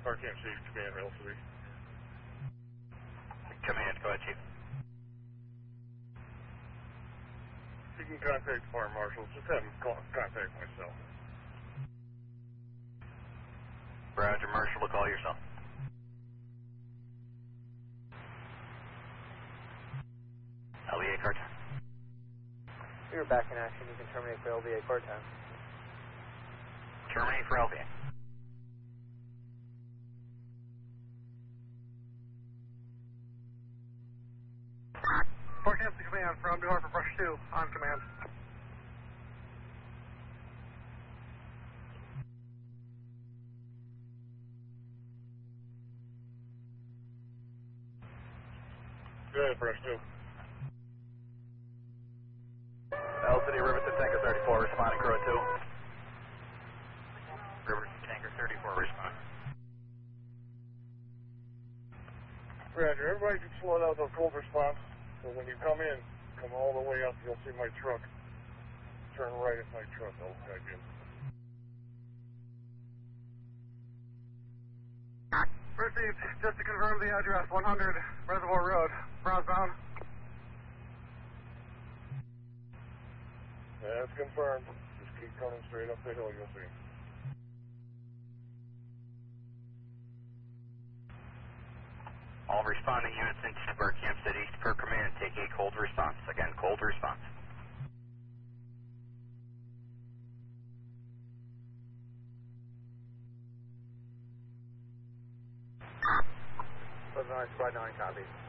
Park Camp City, Command, Rail City. Command, go ahead, Chief. You can contact Fire Marshal, just have him contact myself. Roger, Marshal will call yourself. LVA car time. You're back in action. You can terminate for LVA car time. Terminate for LVA. Park Camp to Command from New Hartford Brush 2 on command. Go ahead, Brush 2. L City Riverton Tanker 34 responding, crew 2. Riverton Tanker 34 responding. Roger, everybody can slow down to a cold response. So when you come in, come all the way up, you'll see my truck. Turn right at my truck, I'll tag in. Received. Just to confirm the address, 100 Reservoir Road, Brownsbound. That's confirmed. Just keep coming straight up the hill, you'll see. All responding units in Park Camp City per command take a cold response. Again, cold response. Squad 9, copy.